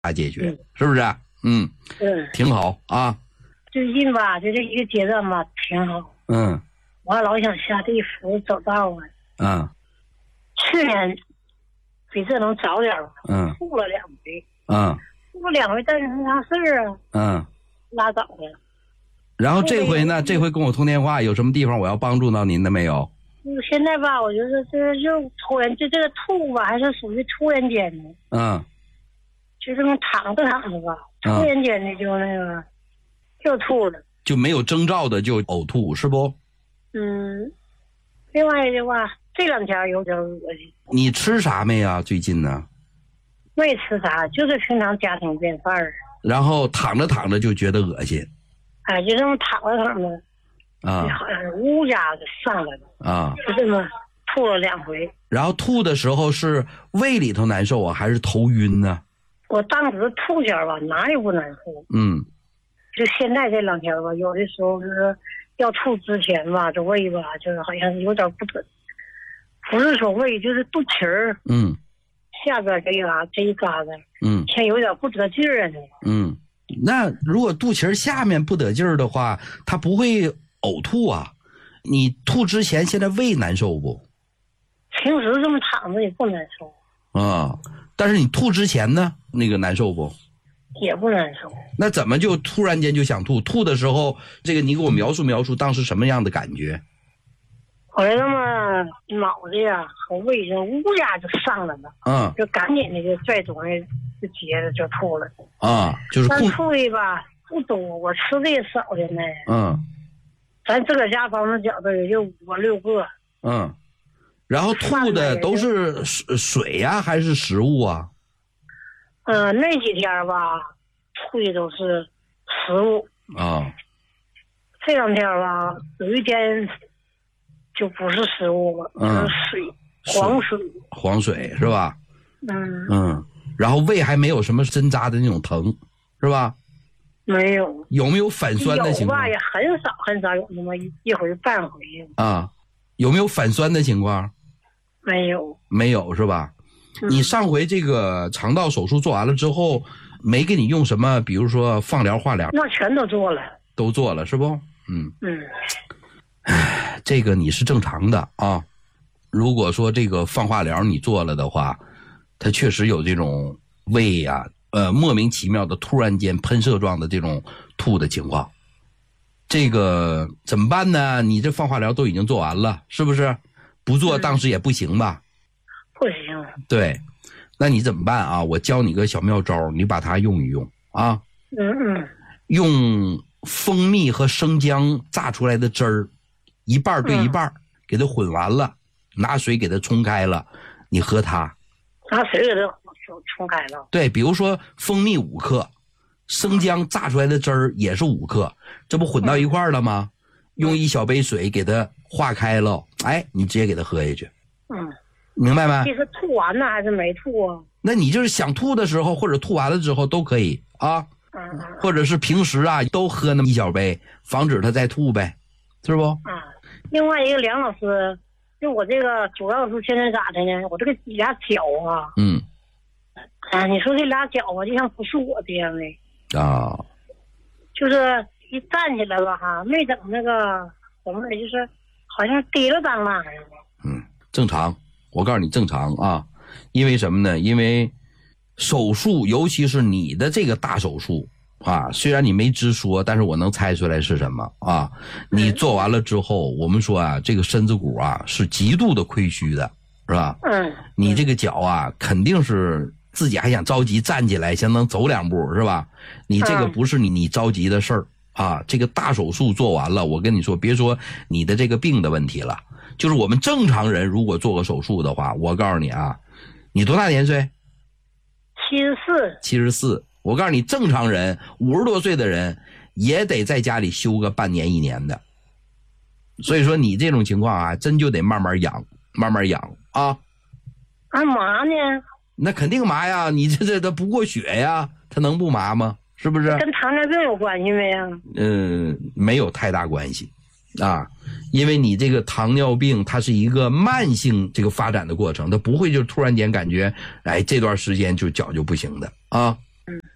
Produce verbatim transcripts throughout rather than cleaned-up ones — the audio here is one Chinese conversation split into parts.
法解决，嗯、是不是？嗯嗯， 挺好啊。 最近吧，就这一个阶段吧，挺好。 嗯， 我还老想下地府走道啊。 嗯， 去年比这能早点吧。 嗯， 吐了两回。 嗯， 吐了两回，但是没啥事儿啊。 嗯， 拉倒了。 然后这回呢？这回跟我通电话，有什么地方我要帮助到您的没有？ 现在吧，我觉得这就突然就这个吐吧，还是属于突然间的。 嗯， 就这么躺着躺着吧，突然间的就那个、嗯、就吐了， 就没有征兆的就呕吐，是不？ 嗯，另外的话，这两天有点恶心。 你吃啥没啊？最近呢？ 没吃啥，就是平常家庭便饭儿。 然后躺着躺着就觉得恶心。 哎，就这么躺着躺着， 啊， 好像是乌家就上来了啊， 就这么吐了两回。 然后吐的时候是胃里头难受啊，还是头晕呢？ 我当时吐前吧，哪里不难受？ 嗯， 就现在这两天吧，有的时候就是要吐之前吧，这胃吧，就是好像有点不准，不是说胃，就是肚脐儿， 嗯， 下边这一嘎这一嘎子， 嗯， 像有点不得劲儿啊。 嗯，那如果肚脐下面不得劲儿的话，它不会呕吐啊？你吐之前现在胃难受不？ 平时这么躺着也不难受啊，但是你吐之前呢，那个难受不？ 也不难受。 那怎么就突然间就想吐？吐的时候，这个你给我描述描述当时什么样的感觉？ 后来他妈脑子呀和胃就乌鸦就上来了， 嗯， 就赶紧的就拽东西就接着就吐了啊，就是但吐的吧不多，我吃的也少现在。 嗯， 咱自个家房子饺子也就五六个。 嗯，然后吐的都是水水呀、啊、还是食物啊？ 嗯、呃，那几天吧吐的都是食物啊。 这两天吧有一天就不是食物了，嗯、就是水，黄水， 黄水是吧？ 嗯嗯，然后胃还没有什么针扎的那种疼，是吧？ 没有。 有没有反酸的情况？ 有吧，也很少很少有那么一一回半回。 啊，有没有反酸的情况？ 没有。 没有是吧？嗯、你上回这个肠道手术做完了之后，没给你用什么，比如说放疗、化疗？ 那全都做了。 都做了是不？嗯嗯。 唉，这个你是正常的啊。如果说这个放化疗你做了的话，它确实有这种胃呀、啊。呃，莫名其妙的突然间喷射状的这种吐的情况，这个怎么办呢？你这放化疗都已经做完了，是不是？不做当时也不行吧？ 嗯、不行。 对，那你怎么办啊？我教你个小妙招，你把它用一用啊。 嗯嗯。 用蜂蜜和生姜榨出来的汁儿，一半对一半、嗯，给它混完了，拿水给它冲开了，你喝它。 拿水给它冲开了。 对，比如说蜂蜜五克，生姜榨出来的汁儿也是五克，这不混到一块儿了吗？嗯、用一小杯水给它化开了，哎，你直接给它喝下去。 嗯， 明白吗？ 这是吐完了还是没吐啊？ 那你就是想吐的时候，或者吐完了之后都可以啊。 嗯。 或者是平时啊，都喝那么一小杯，防止它再吐呗，是不？ 嗯。另外一个梁老师，就我这个主要是现在咋的呢？我这个俩脚啊。 嗯。 啊，你说这俩脚啊，就像不是我这样的啊， 就是一站起来了哈，没等那个怎么的，就是好像提了当那似的。 嗯，正常，我告诉你正常啊，因为什么呢？因为手术，尤其是你的这个大手术啊，虽然你没直说，但是我能猜出来是什么啊。你做完了之后，我们说啊，这个身子骨啊是极度的亏虚的，是吧？ 嗯。 你这个脚啊，肯定是。自己还想着急站起来，想能走两步是吧？你这个不是你你着急的事儿啊！这个大手术做完了，我跟你说，别说你的这个病的问题了，就是我们正常人如果做个手术的话，我告诉你啊，你多大年岁？ 七十四。 七十四。我告诉你，正常人五十多岁的人也得在家里休个半年一年的。所以说你这种情况啊，真就得慢慢养，慢慢养啊。 干嘛呢？ 那肯定麻呀，你这这它不过血呀，它能不麻吗？是不是？ 跟糖尿病有关系没啊？ 嗯，没有太大关系啊，因为你这个糖尿病它是一个慢性这个发展的过程，它不会就突然间感觉哎这段时间就脚就不行的啊。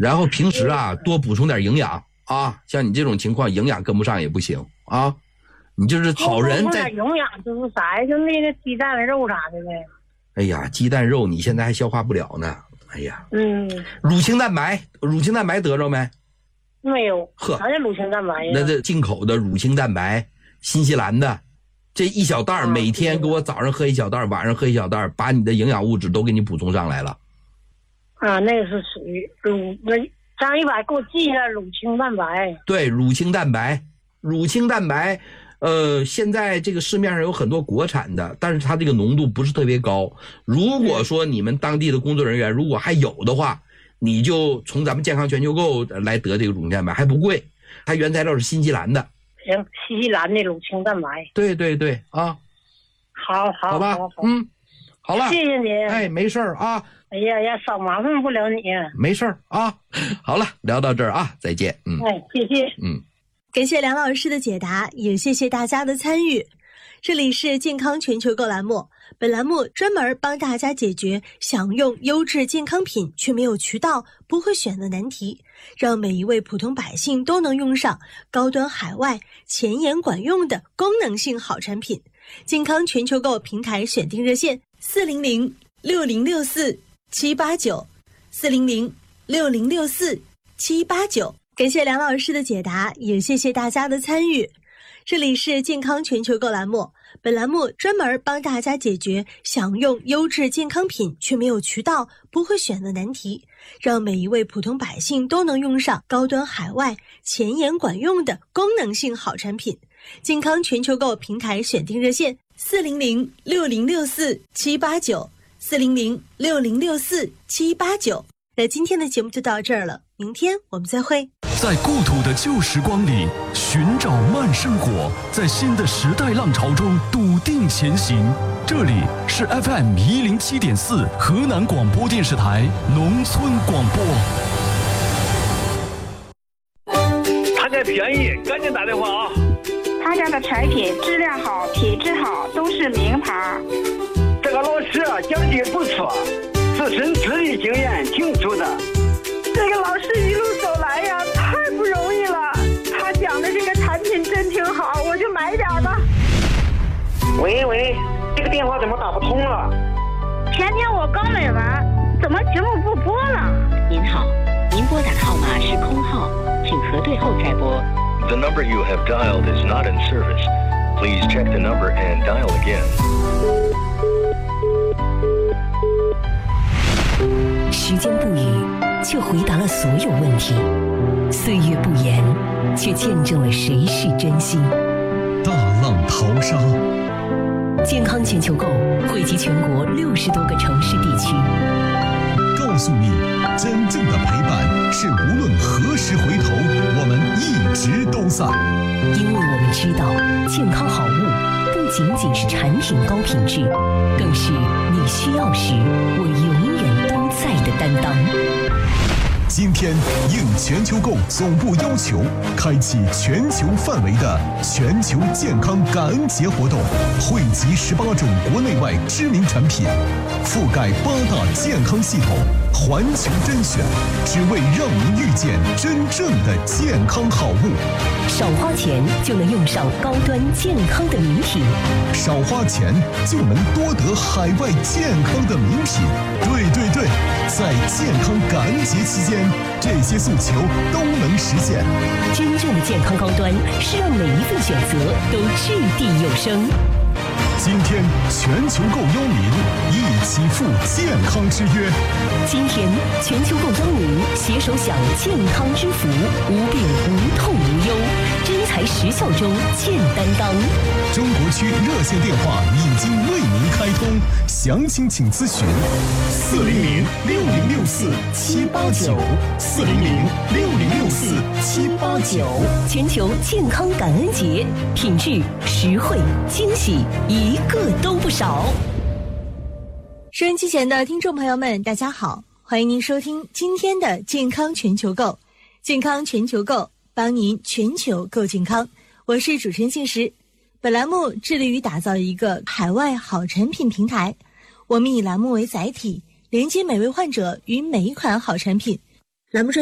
然后平时啊多补充点营养啊，像你这种情况营养跟不上也不行啊。你就是好人在营养就是啥呀？就那个鸡蛋肉啥的呗。 哎呀，鸡蛋肉你现在还消化不了呢。哎呀， 嗯， 乳清蛋白，乳清蛋白得着没？ 没有。 呵， 啥叫乳清蛋白呀？ 那这进口的乳清蛋白，新西兰的，这一小袋儿，每天给我早上喝一小袋儿，晚上喝一小袋儿，把你的营养物质都给你补充上来了。 啊，那个是属于乳，那张一百给我记一下乳清蛋白。 对，乳清蛋白，乳清蛋白。呃，现在这个市面上有很多国产的，但是它这个浓度不是特别高。如果说你们当地的工作人员如果还有的话，你就从咱们健康全球购来得这个乳清蛋白，还不贵，它原材料是新西兰的。 行，新西兰的乳清蛋白。对对对啊， 好好好吧，好好嗯，好了， 谢谢你。 哎，没事儿啊。 哎呀呀，少麻烦不了你。 没事儿啊，好了，聊到这儿啊，再见。嗯， 哎，谢谢。 嗯。 感谢梁老师的解答，也谢谢大家的参与。这里是健康全球购栏目，本栏目专门帮大家解决想用优质健康品却没有渠道、不会选的难题，让每一位普通百姓都能用上高端海外、前沿管用的功能性好产品。健康全球购平台选定热线：四零零六零六四七八九，四零零六零六四七八九。感谢梁老师的解答，也谢谢大家的参与。这里是健康全球购栏目，本栏目专门帮大家解决想用优质健康品却没有渠道、不会选的难题，让每一位普通百姓都能用上高端海外、前沿管用的功能性好产品。健康全球购平台选定热线：四零零六零六四七八九，四零零六零六四七八九。那今天的节目就到这儿了，明天我们再会。 在故土的旧时光里寻找慢生活，在新的时代浪潮中笃定前行。这里是 F M 一零七点四河南广播电视台农村广播。 他家便宜，赶紧打电话啊！ 他家的产品质量好，品质好，都是名牌。 这个老师讲的不错，自身资历经验挺足的。 这个老师一路走来呀，太不容易了。他讲的这个产品真挺好，我就买点吧。 喂喂，这个电话怎么打不通了？ 前天我刚买完，怎么节目不播了？ 您好，您拨打的号码是空号，请核对后再拨。 The number you have dialed is not in service. Please check the number and dial again. 时间不语，却回答了所有问题；岁月不言，却见证了谁是真心。 大浪淘沙， 健康全球购汇集全国六十多个城市地区， 告诉你，真正的陪伴是无论何时回头，我们一直都在。 因为我们知道，健康好物不仅仅是产品高品质，更是你需要时我永远都在的担当。 今天应全球购总部要求，开启全球范围的全球健康感恩节活动，汇集十八种国内外知名产品，覆盖八大健康系统，环球甄选，只为让您遇见真正的健康好物。 少花钱就能用上高端健康的名品， 少花钱就能多得海外健康的名品。对对对，在健康感恩节期间，这些诉求都能实现。 真正的健康高端是让每一份选择都掷地有声。 今天全球购邀您一起赴健康之约。 今天全球购邀您携手享健康之福，无病无痛无忧，真材实效中见担当。 中国区热线电话已经为您开通，详情请咨询四零零六零六四七八九，四零零六零六四七八九。 全球健康感恩节，品质、实惠、惊喜，一个都不少。 收音机前的听众朋友们，大家好，欢迎您收听今天的健康全球购。健康全球购，帮您全球购健康。我是主持人信实。本栏目致力于打造一个海外好产品平台，我们以栏目为载体，连接每位患者与每一款好产品。栏目